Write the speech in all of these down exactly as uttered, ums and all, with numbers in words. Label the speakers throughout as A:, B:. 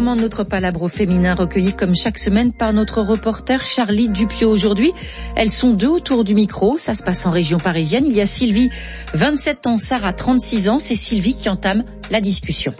A: moment de notre palabre féminin recueilli comme chaque semaine par notre reporter Charlie Dupieux. Aujourd'hui, elles sont deux autour du micro. Ça se passe en région parisienne. Il y a Sylvie, vingt-sept ans, Sarah, trente-six ans. C'est Sylvie qui entame la discussion.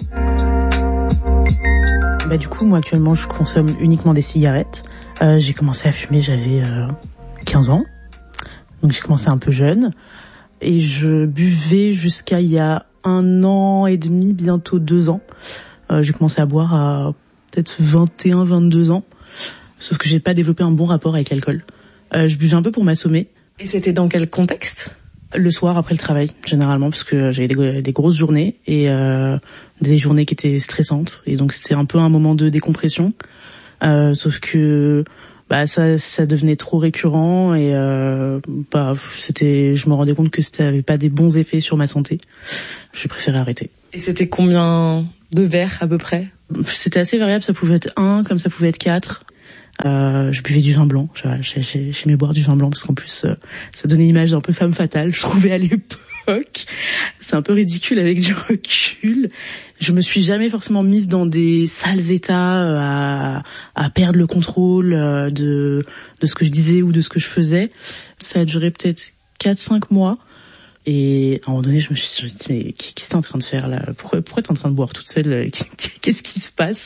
B: Bah du coup, moi actuellement, je consomme uniquement des cigarettes. Euh, j'ai commencé à fumer, j'avais euh, quinze ans. Donc j'ai commencé un peu jeune. Et je buvais jusqu'à il y a un an et demi, bientôt deux ans. Euh, j'ai commencé à boire à peut-être vingt et un, vingt-deux ans. Sauf que j'ai pas développé un bon rapport avec l'alcool. Euh, je buvais un peu pour m'assommer.
C: Et c'était dans quel contexte ?
B: Le soir après le travail, généralement, parce que j'avais des, des grosses journées et euh, des journées qui étaient stressantes. Et donc c'était un peu un moment de décompression. Euh, sauf que bah ça ça devenait trop récurrent et euh, bah c'était je me rendais compte que c'était avait pas des bons effets sur ma santé. J'ai préféré arrêter.
C: Et c'était combien de verres à peu près ?
B: C'était assez variable, ça pouvait être un comme ça pouvait être quatre. Euh, je buvais du vin blanc, j'aimais boire du vin blanc parce qu'en plus euh, ça donnait une image d'un peu femme fatale, je trouvais à l'époque. C'est un peu ridicule avec du recul. Je me suis jamais forcément mise dans des sales états à, à perdre le contrôle de, de ce que je disais ou de ce que je faisais. Ça a duré peut-être quatre cinq mois. Et à un moment donné, je me suis dit, mais qu'est-ce que t'es en train de faire là ? Pourquoi, pourquoi t'es en train de boire toute seule ? Qu'est-ce qui se passe ?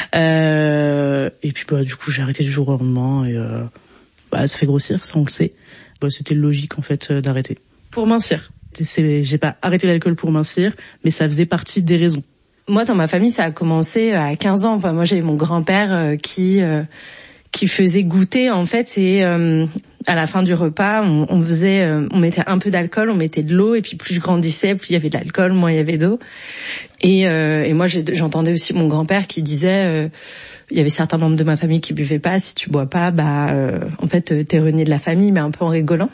B: euh, Et puis bah du coup, j'ai arrêté du jour au lendemain et euh, bah ça fait grossir, ça on le sait. Bah c'était logique en fait d'arrêter.
C: Pour mincir ?
B: C'est, j'ai pas arrêté l'alcool pour mincir, mais ça faisait partie des raisons.
C: Moi, dans ma famille, ça a commencé à quinze ans. Enfin, moi, j'avais mon grand-père euh, qui euh, qui faisait goûter en fait. Et euh, à la fin du repas, on, on faisait, euh, on mettait un peu d'alcool, on mettait de l'eau. Et puis plus je grandissais, plus il y avait de l'alcool, moins il y avait d'eau. Et, euh, et moi, j'ai, j'entendais aussi mon grand-père qui disait. Euh, il y avait certains membres de ma famille qui buvaient pas. Si tu bois pas, bah euh, en fait, t'es renié de la famille, mais un peu en rigolant.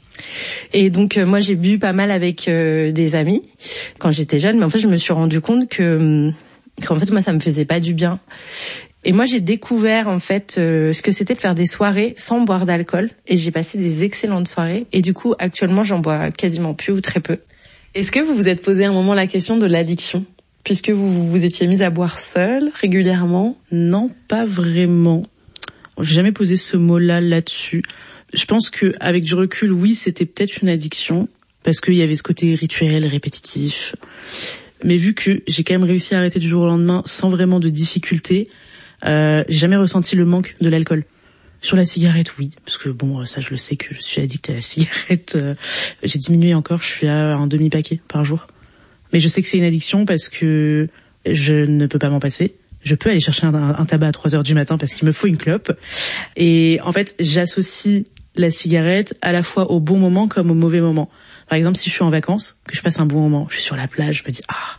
C: Et donc euh, moi j'ai bu pas mal avec euh, des amis quand j'étais jeune, mais en fait je me suis rendu compte que qu'en fait moi ça me faisait pas du bien. Et moi j'ai découvert en fait euh, ce que c'était de faire des soirées sans boire d'alcool et j'ai passé des excellentes soirées et du coup actuellement j'en bois quasiment plus ou très peu.
D: Est-ce que vous vous êtes posé un moment la question de l'addiction puisque vous vous étiez mise à boire seule régulièrement ?
B: Non, pas vraiment. J'ai jamais posé ce mot-là là-dessus. Je pense que avec du recul, oui, c'était peut-être une addiction parce qu'il y avait ce côté rituel, répétitif. Mais vu que j'ai quand même réussi à arrêter du jour au lendemain sans vraiment de difficulté, euh, j'ai jamais ressenti le manque de l'alcool. Sur la cigarette, oui, parce que bon, ça je le sais que je suis addict à la cigarette. Euh, j'ai diminué encore, je suis à un demi-paquet par jour. Mais je sais que c'est une addiction parce que je ne peux pas m'en passer. Je peux aller chercher un, un tabac à trois heures du matin parce qu'il me faut une clope. Et en fait, j'associe la cigarette à la fois au bon moment comme au mauvais moment. Par exemple, si je suis en vacances, que je passe un bon moment, je suis sur la plage, je me dis ah,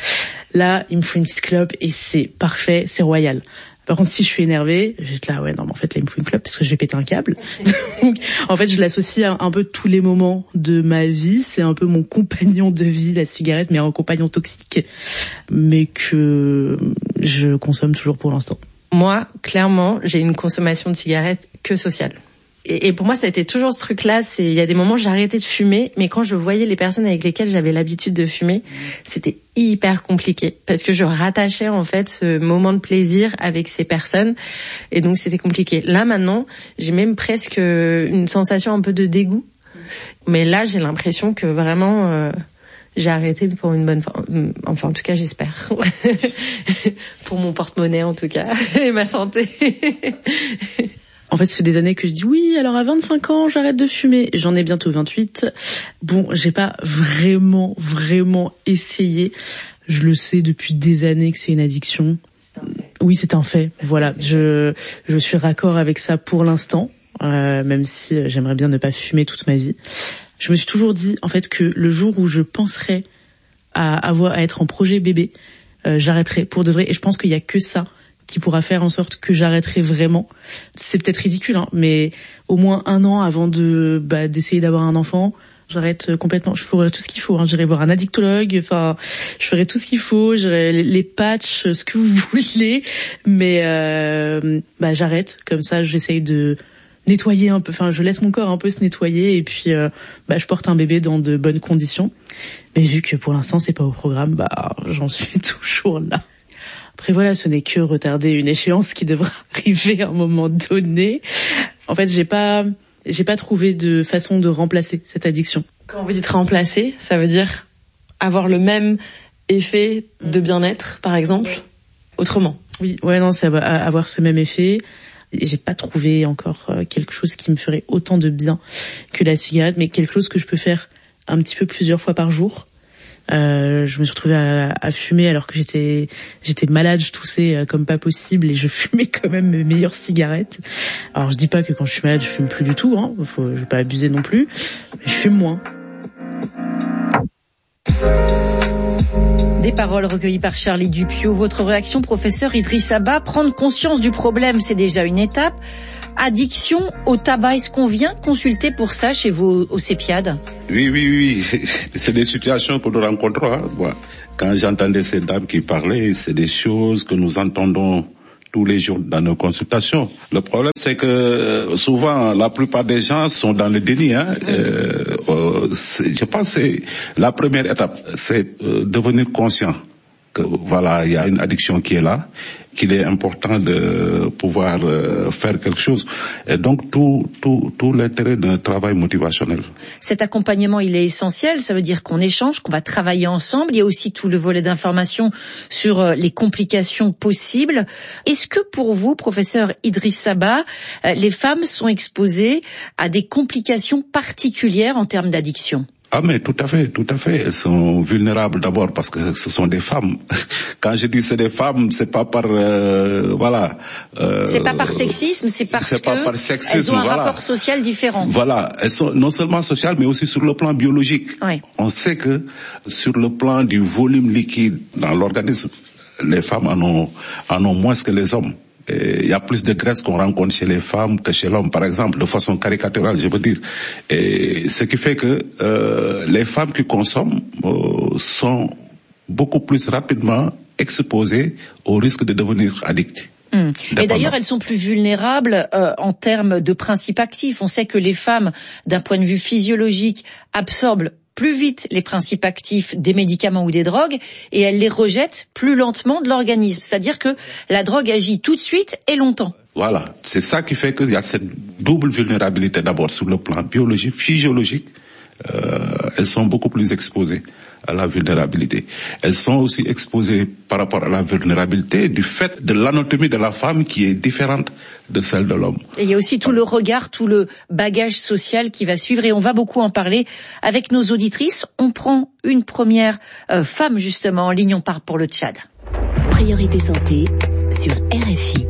B: là il me faut une petite clope et c'est parfait, c'est royal. Par contre, si je suis énervée, je vais être là ouais non mais en fait là il me faut une clope parce que je vais péter un câble. Donc en fait, je l'associe à un peu tous les moments de ma vie, c'est un peu mon compagnon de vie la cigarette, mais un compagnon toxique, mais que je consomme toujours pour l'instant.
C: Moi, clairement, j'ai une consommation de cigarettes que sociale. Et, et pour moi, ça a été toujours ce truc-là. C'est, il y a des moments où j'arrêtais de fumer, mais quand je voyais les personnes avec lesquelles j'avais l'habitude de fumer, c'était hyper compliqué parce que je rattachais en fait ce moment de plaisir avec ces personnes, et donc c'était compliqué. Là maintenant, j'ai même presque une sensation un peu de dégoût, mais là j'ai l'impression que vraiment euh, j'ai arrêté pour une bonne fois. Enfin, en tout cas, j'espère. Pour mon porte-monnaie, en tout cas, et ma santé.
B: En fait, ça fait des années que je dis oui, alors à vingt-cinq ans, j'arrête de fumer. J'en ai bientôt vingt-huit. Bon, j'ai pas vraiment, vraiment essayé. Je le sais depuis des années que c'est une addiction. Oui, c'est un fait. Voilà, je je suis raccord avec ça pour l'instant, euh, même si j'aimerais bien ne pas fumer toute ma vie. Je me suis toujours dit, en fait, que le jour où je penserais à avoir à être en projet bébé, euh, j'arrêterai pour de vrai. Et je pense qu'il y a que ça qui pourra faire en sorte que j'arrêterai vraiment. C'est peut-être ridicule, hein, mais au moins un an avant de bah, d'essayer d'avoir un enfant, j'arrête complètement. Je ferai tout ce qu'il faut. Hein. J'irai voir un addictologue. Enfin, je ferai tout ce qu'il faut. J'irai les, les patchs, ce que vous voulez. Mais euh, bah j'arrête. Comme ça, j'essaye de nettoyer un peu. Enfin, je laisse mon corps un peu se nettoyer et puis euh, bah je porte un bébé dans de bonnes conditions. Mais vu que pour l'instant c'est pas au programme, bah j'en suis toujours là. Après voilà, ce n'est que retarder une échéance qui devra arriver à un moment donné. En fait, j'ai pas, j'ai pas trouvé de façon de remplacer cette addiction.
D: Quand vous dites remplacer, ça veut dire avoir le même effet de bien-être, par exemple, autrement.
B: Oui, ouais, non, c'est avoir ce même effet. J'ai pas trouvé encore quelque chose qui me ferait autant de bien que la cigarette, mais quelque chose que je peux faire un petit peu plusieurs fois par jour. Euh, je me suis retrouvée à, à fumer alors que j'étais j'étais malade, je toussais comme pas possible et je fumais quand même mes meilleures cigarettes. Alors je dis pas que quand je suis malade je fume plus du tout, hein, faut, je vais pas abuser non plus, mais je fume moins.
A: Des paroles recueillies par Charlie Dupieux. Votre réaction, professeur Idriss Abba? Prendre conscience du problème, c'est déjà une étape. Addiction au tabac, est-ce qu'on vient consulter pour ça chez vous au CEPIAD?
E: Oui, oui, oui. C'est des situations que nous rencontrons. Hein. Bon, quand j'entendais ces dames qui parlaient, c'est des choses que nous entendons tous les jours dans nos consultations. Le problème, c'est que souvent, la plupart des gens sont dans le déni. Hein. Euh, euh, je pense que c'est la première étape, c'est euh, devenir conscient que voilà, il y a une addiction qui est là, qu'il est important de pouvoir euh, faire quelque chose. Et donc tout tout tout l'intérêt d'un travail motivationnel.
A: Cet accompagnement, il est essentiel, ça veut dire qu'on échange, qu'on va travailler ensemble. Il y a aussi tout le volet d'information sur euh, les complications possibles. Est-ce que pour vous, professeur Idriss Abba, euh, les femmes sont exposées à des complications particulières en termes d'addiction?
E: Ah mais tout à fait, tout à fait. Elles sont vulnérables d'abord parce que ce sont des femmes. Quand je dis c'est des femmes, c'est pas par euh, voilà. Euh,
A: c'est pas par sexisme, c'est parce
E: c'est
A: que
E: pas par sexisme,
A: elles ont un
E: voilà.
A: rapport social différent.
E: Voilà, elles sont non seulement sociales mais aussi sur le plan biologique.
A: Oui.
E: On sait que sur le plan du volume liquide dans l'organisme, les femmes en ont en ont moins que les hommes. Il y a plus de graisse qu'on rencontre chez les femmes que chez l'homme, par exemple, de façon caricaturale, je veux dire. Et ce qui fait que euh, les femmes qui consomment euh, sont beaucoup plus rapidement exposées au risque de devenir addictes.
A: Mmh. Et d'ailleurs, elles sont plus vulnérables euh, en termes de principes actifs. On sait que les femmes, d'un point de vue physiologique, absorbent plus vite les principes actifs des médicaments ou des drogues et elles les rejettent plus lentement de l'organisme. C'est-à-dire que la drogue agit tout de suite et longtemps.
E: Voilà, c'est ça qui fait qu'il y a cette double vulnérabilité d'abord sur le plan biologique, physiologique. Euh, elles sont beaucoup plus exposées à la vulnérabilité. Elles sont aussi exposées par rapport à la vulnérabilité du fait de l'anatomie de la femme qui est différente de celle de l'homme.
A: Et il y a aussi tout le regard, tout le bagage social qui va suivre et on va beaucoup en parler avec nos auditrices. On prend une première euh, femme justement en ligne, on part pour le Tchad.
F: Priorité santé sur R F I.